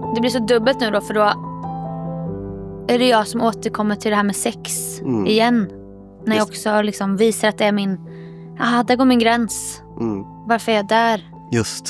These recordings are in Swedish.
Det blir så dubbelt nu då, för då är det jag som återkommer till det här med sex igen. När jag också liksom visar att det är min... där går min gräns. Varför är jag där? Just.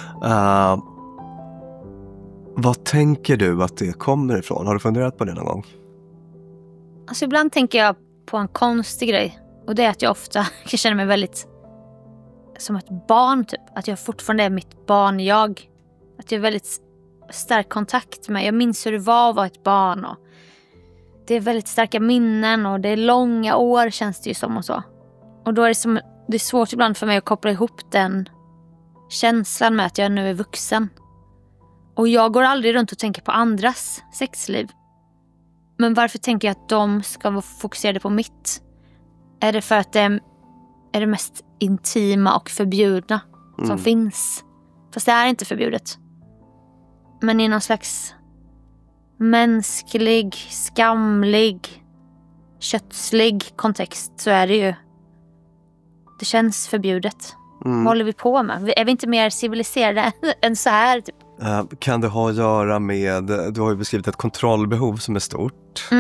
Vad tänker du att det kommer ifrån? Har du funderat på det någon gång? Alltså ibland tänker jag på en konstig grej. Och det är att jag ofta kan känna mig väldigt som ett barn typ. Att jag fortfarande är mitt barn jag. Att jag har väldigt stark kontakt med. Jag minns hur det var att vara ett barn. Och det är väldigt starka minnen och det är långa år känns det ju som och så. Och då är det är svårt ibland för mig att koppla ihop den känslan med att jag nu är vuxen. Och jag går aldrig runt och tänker på andras sexliv. Men varför tänker jag att de ska vara fokuserade på mitt? Är det för att det är det mest intima och förbjudna som finns? Fast det är inte förbjudet. Men i någon slags mänsklig, skamlig, kötslig kontext så är det ju... Det känns förbjudet. Vad håller vi på med? Är vi inte mer civiliserade än så här? Typ? Kan det ha att göra med... Du har ju beskrivit ett kontrollbehov som är stort.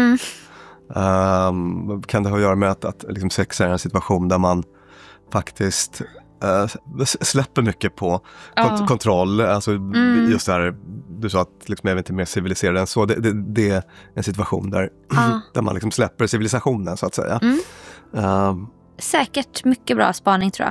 Kan det ha att göra med att liksom sex är en situation där man faktiskt släpper mycket på kontroll? Alltså just där, du sa att liksom, jag är inte mer civiliserad än så. Det är en situation där man liksom släpper civilisationen så att säga. Säkert mycket bra spaning tror jag.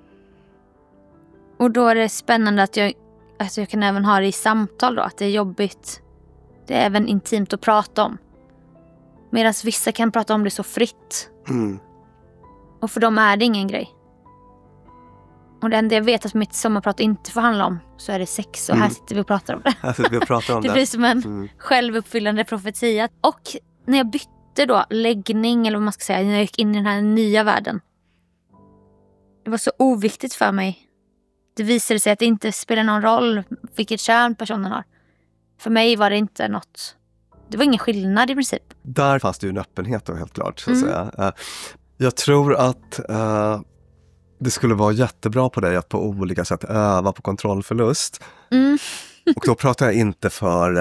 Och då är det spännande att jag kan även ha det i samtal då. Att det är jobbigt. Det är även intimt att prata om. Medan vissa kan prata om det så fritt. Och för dem är det ingen grej. Och det enda jag vet att mitt sommarprat inte får handla om så är det sex. Och här sitter vi och pratar om det. Här sitter vi och pratar om det. Det blir som en självuppfyllande profetia. Och när jag bytte då läggning eller vad man ska säga. När jag gick in i den här nya världen. Det var så oviktigt för mig. Det visade sig att det inte spelar någon roll vilket kön personen har. För mig var det inte något... Det var ingen skillnad i princip. Där fanns det ju en öppenhet då helt klart så att säga. Jag tror att det skulle vara jättebra på dig att på olika sätt öva på kontrollförlust. Och då pratar jag inte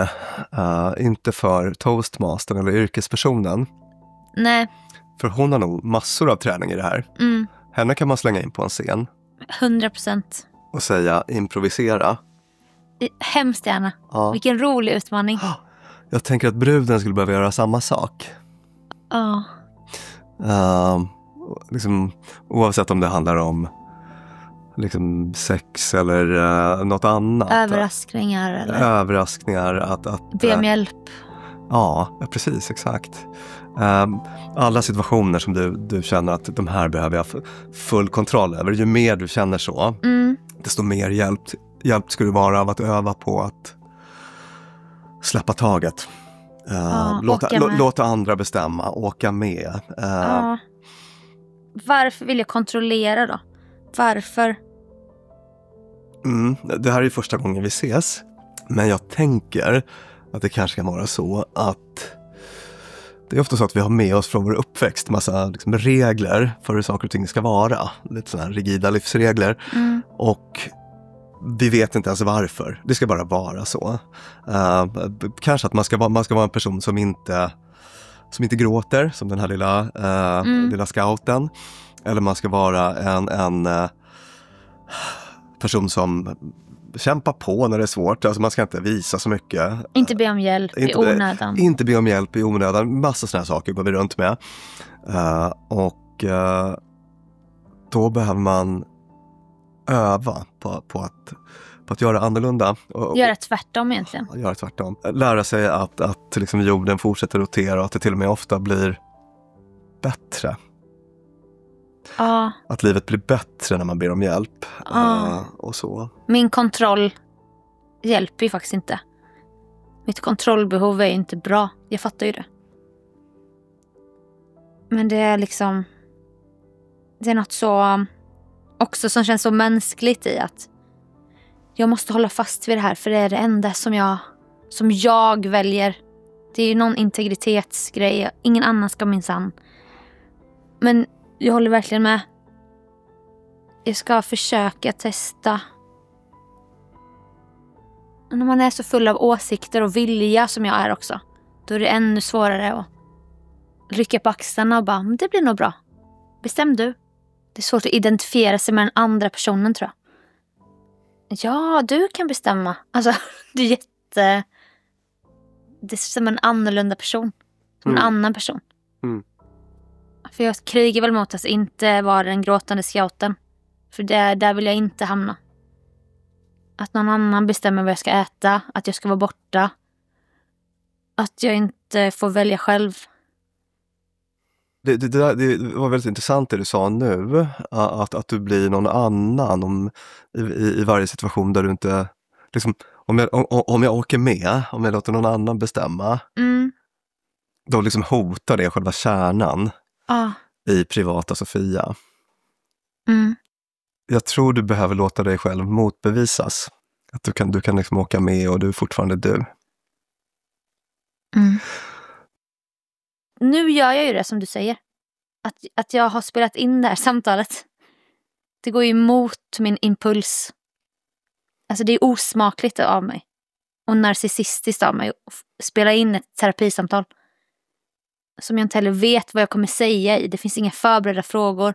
för toastmastern eller yrkespersonen. Nej. För hon har nog massor av träning i det här. Henne kan man slänga in på en scen. 100%. Och säga improvisera. Hemskt gärna. Ja. Vilken rolig utmaning. Jag tänker att bruden skulle behöva göra samma sak. Ja. Liksom, oavsett om det handlar om liksom sex eller något annat. Överraskningar. Eller? Överraskningar. Att be om hjälp. Ja, precis, exakt. Alla situationer som du känner att de här behöver jag full kontroll över. Ju mer du känner så, desto mer hjälp skulle vara av att öva på att släppa taget. Låta andra bestämma, åka med. Varför vill jag kontrollera då? Varför? Det här är ju första gången vi ses. Men jag tänker att det kanske kan vara så att det är ofta så att vi har med oss från vår uppväxt massa liksom regler för hur saker och ting ska vara. Lite sådana här rigida livsregler. Och vi vet inte ens varför. Det ska bara vara så. Kanske att man ska vara en person som inte gråter, som den här lilla scouten. Eller man ska vara en person som kämpar på när det är svårt. Alltså man ska inte visa så mycket. Inte be om hjälp i onödan. Inte be om hjälp i onödan. Massa sådana saker går vi runt med. Då behöver man öva på att göra annorlunda. Göra tvärtom egentligen. Göra tvärtom. Lära sig att liksom jorden fortsätter rotera och att det till och med ofta blir bättre. Att livet blir bättre när man ber om hjälp. Och så. Min kontroll hjälper ju faktiskt inte. Mitt kontrollbehov är inte bra. Jag fattar ju det. Men det är liksom... Det är något så... Också som känns så mänskligt i att... Jag måste hålla fast vid det här. För det är det enda som jag väljer. Det är ju någon integritetsgrej. Ingen annan ska minsann. Men jag håller verkligen med. Jag ska försöka testa när man är så full av åsikter och vilja som jag är också, då är det ännu svårare att rycka på axlarna och bara, men det blir nog bra. Bestäm du. Det är svårt att identifiera sig med den andra personen, tror jag. Ja, du kan bestämma. Alltså, det är som en annorlunda person. Som en annan person. Mm. För jag krigar väl mot att inte vara den gråtande scouten. För där vill jag inte hamna. Att någon annan bestämmer vad jag ska äta. Att jag ska vara borta. Att jag inte får välja själv. Det var väldigt intressant det du sa nu. Att du blir någon annan i varje situation där du inte... Liksom, om jag åker med, om jag låter någon annan bestämma, då liksom hotar det själva kärnan i privata Sofia. Jag tror du behöver låta dig själv motbevisas. Att du kan liksom åka med och du är fortfarande du. Nu gör jag ju det som du säger. Att jag har spelat in det här samtalet. Det går ju emot min impuls. Alltså det är osmakligt av mig. Och narcissistiskt av mig att spela in ett terapisamtal. Som jag inte heller vet vad jag kommer säga i. Det finns inga förberedda frågor.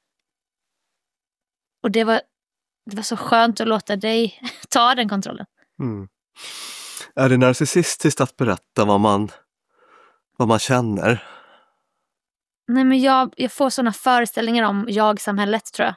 Och det var så skönt att låta dig ta den kontrollen. Är det narcissistiskt att berätta vad man känner? Nej, men jag får såna föreställningar om jag-samhället, tror jag.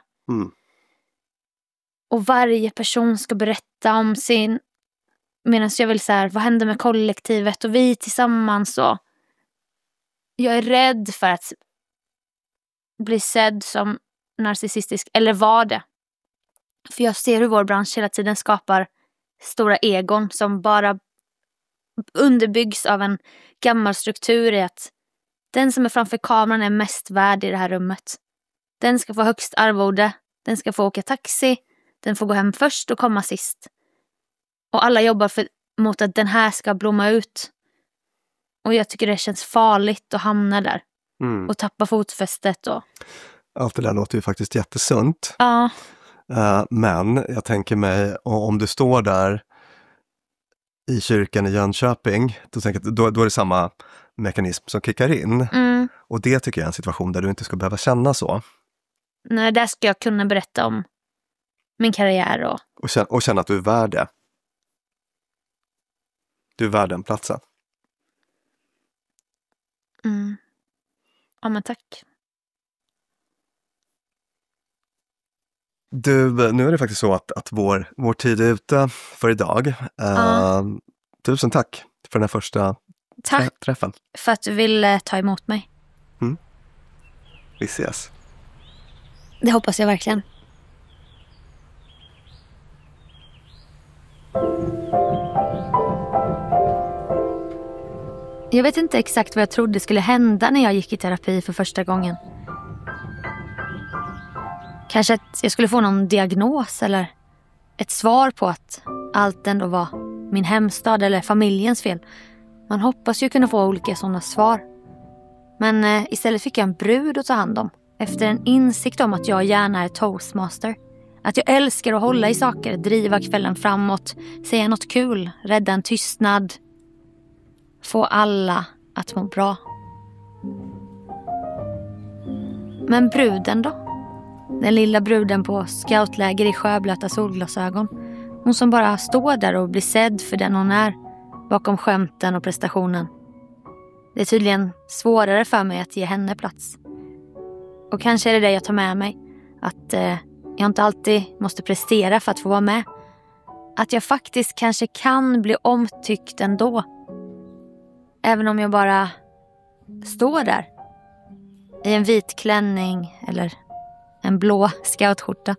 Och varje person ska berätta om sin... Medan jag vill så här, vad händer med kollektivet och vi tillsammans? Och jag är rädd för att bli sedd som narcissistisk, eller var det. För jag ser hur vår bransch hela tiden skapar stora egon som bara underbyggs av en gammal struktur i att den som är framför kameran är mest värd i det här rummet. Den ska få högst arvode, den ska få åka taxi, den får gå hem först och komma sist. Och alla jobbar mot att den här ska blomma ut. Och jag tycker det känns farligt att hamna där. Och tappa fotfästet. Allt det där låter ju faktiskt jättesunt. Ja. Men jag tänker mig, om du står där i kyrkan i Jönköping, då är det samma mekanism som kickar in. Och det tycker jag är en situation där du inte ska behöva känna så. Nej, där ska jag kunna berätta om min karriär. Och känna att du är värd det. Du är värd den platsen. Ja, men tack. Du, nu är det faktiskt så att vår tid är ute för idag. Tusen tack för den här första träffen. För att du vill ta emot mig. Vi ses. Det hoppas jag verkligen. Jag vet inte exakt vad jag trodde skulle hända när jag gick i terapi för första gången. Kanske att jag skulle få någon diagnos eller ett svar på att allt ändå var min hemstad eller familjens fel. Man hoppas ju kunna få olika sådana svar. Men istället fick jag en brud att ta hand om. Efter en insikt om att jag gärna är toastmaster. Att jag älskar att hålla i saker, driva kvällen framåt, säga något kul, rädda en tystnad. Få alla att må bra. Men bruden då? Den lilla bruden på scoutläger i sjöblöta solglasögon. Hon som bara står där och blir sedd för den hon är. Bakom skämten och prestationen. Det är tydligen svårare för mig att ge henne plats. Och kanske är det jag tar med mig. Att jag inte alltid måste prestera för att få vara med. Att jag faktiskt kanske kan bli omtyckt ändå. Även om jag bara står där. I en vit klänning eller en blå scoutskjorta.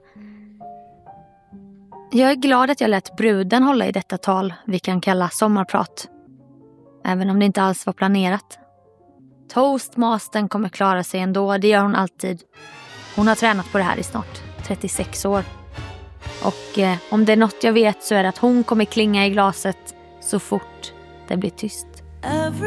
Jag är glad att jag lät bruden hålla i detta tal vi kan kalla sommarprat. Även om det inte alls var planerat. Toastmastern kommer klara sig ändå, det gör hon alltid. Hon har tränat på det här i snart 36 år. Och om det är något jag vet så är det att hon kommer klinga i glaset så fort det blir tyst.